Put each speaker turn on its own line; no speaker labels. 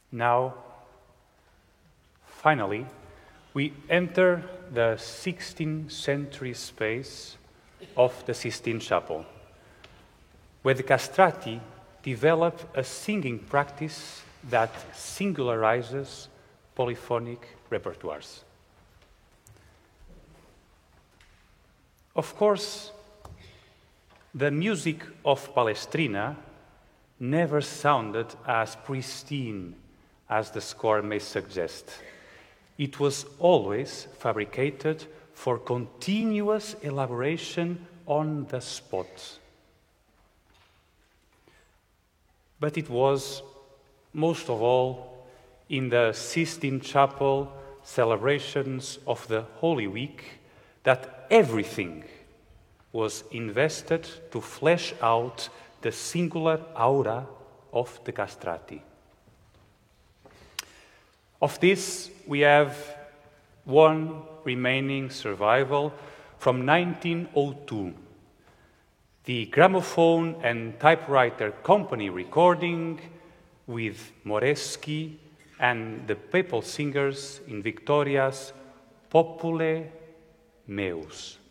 Now, finally, we enter the 16th century space of the Sistine Chapel, where the castrati develop a singing practice that singularizes polyphonic repertoires. Of course, the music of Palestrina never sounded as pristine as the score may suggest. It was always fabricated for continuous elaboration on the spot. But it was, most of all, in the Sistine Chapel celebrations of the Holy Week that everything was invested to flesh out the singular aura of the castrati. Of this, we have one remaining survival from 1902, the Gramophone and Typewriter Company recording with Moreschi and the papal singers in Victoria's Popule Meus.